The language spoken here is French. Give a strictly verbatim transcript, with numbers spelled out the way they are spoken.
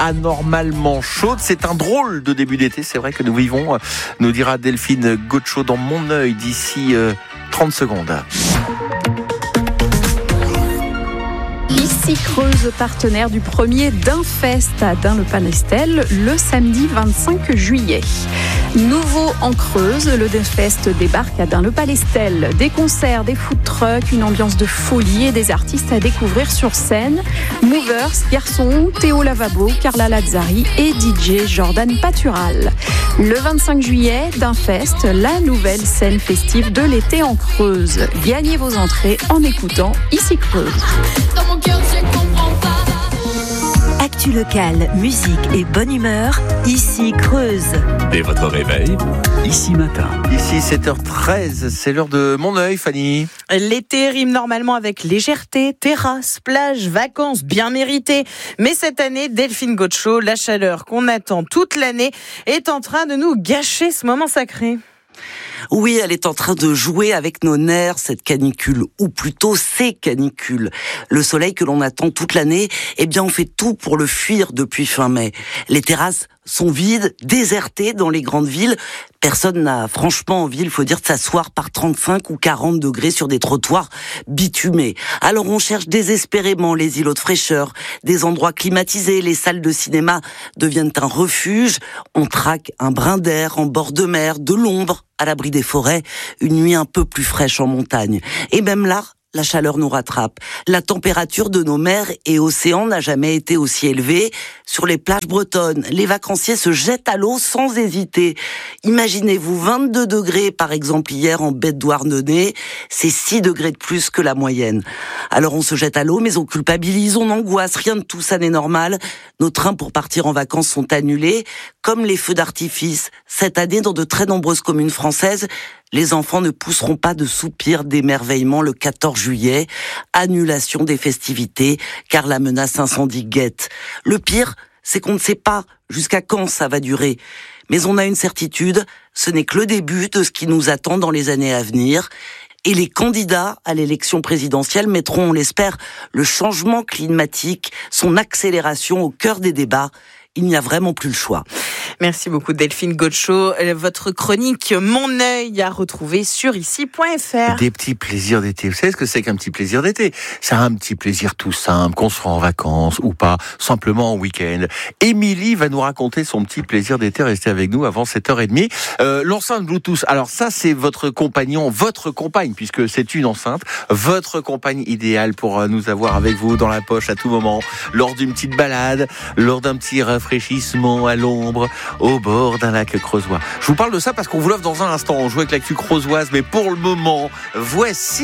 anormalement chaude. C'est un drôle de début d'été, c'est vrai que nous vivons, nous dira Delphine Gaucho dans Mon œil d'ici euh, trente secondes. Ici Creuse, partenaire du premier Dainfest à Dun-le-Palestel le samedi vingt-cinq juillet. Nouveau en Creuse, le Dainfest débarque à Dun-le-Palestel. Des concerts, des food trucks, une ambiance de folie et des artistes à découvrir sur scène. Movers, Garçon, Théo Lavabo, Carla Lazzari et D J Jordan Patural. Le vingt-cinq juillet, Dainfest, la nouvelle scène festive de l'été en Creuse. Gagnez vos entrées en écoutant Ici Creuse. Dans mon cœur, je comprends pas. Actu locale, musique et bonne humeur, ici Creuse. Dès votre réveil, ici matin. Ici sept heures treize, c'est l'heure de Mon œil, Fanny. L'été rime normalement avec légèreté, terrasse, plage, vacances bien méritées. Mais cette année, Delphine Gaucho, la chaleur qu'on attend toute l'année, est en train de nous gâcher ce moment sacré. Oui, elle est en train de jouer avec nos nerfs, cette canicule, ou plutôt ces canicules. Le soleil que l'on attend toute l'année, eh bien on fait tout pour le fuir depuis fin mai. Les terrasses sont vides, désertées dans les grandes villes. Personne n'a franchement envie, il faut dire, de s'asseoir par trente-cinq ou quarante degrés sur des trottoirs bitumés. Alors on cherche désespérément les îlots de fraîcheur, des endroits climatisés, les salles de cinéma deviennent un refuge. On traque un brin d'air en bord de mer, de l'ombre, à l'abri des forêts, une nuit un peu plus fraîche en montagne. Et même là, la chaleur nous rattrape. La température de nos mers et océans n'a jamais été aussi élevée. Sur les plages bretonnes, les vacanciers se jettent à l'eau sans hésiter. Imaginez-vous vingt-deux degrés, par exemple, hier en baie de Douarnenez. C'est six degrés de plus que la moyenne. Alors on se jette à l'eau, mais on culpabilise, on angoisse. Rien de tout ça n'est normal. Nos trains pour partir en vacances sont annulés, comme les feux d'artifice. Cette année, dans de très nombreuses communes françaises, les enfants ne pousseront pas de soupirs d'émerveillement le quatorze juillet. Annulation des festivités, car la menace incendie guette. Le pire, c'est qu'on ne sait pas jusqu'à quand ça va durer. Mais on a une certitude, ce n'est que le début de ce qui nous attend dans les années à venir. Et les candidats à l'élection présidentielle mettront, on l'espère, le changement climatique, son accélération au cœur des débats. Il n'y a vraiment plus le choix. Merci beaucoup Delphine Gaucho. Votre chronique Mon œil à retrouver sur ici point f r. Des petits plaisirs d'été. Vous savez ce que c'est qu'un petit plaisir d'été ? C'est un petit plaisir tout simple, qu'on soit en vacances ou pas, simplement en week-end. Émilie va nous raconter son petit plaisir d'été. Restez avec nous avant sept heures trente. Euh, l'enceinte Bluetooth. Alors ça, c'est votre compagnon, votre compagne, puisque c'est une enceinte. Votre compagne idéale pour nous avoir avec vous dans la poche à tout moment, lors d'une petite balade, lors d'un petit rafraîchissement à l'ombre, au bord d'un lac creusois. Je vous parle de ça parce qu'on vous l'offre dans un instant. On joue avec l'actu creusoise, mais pour le moment, voici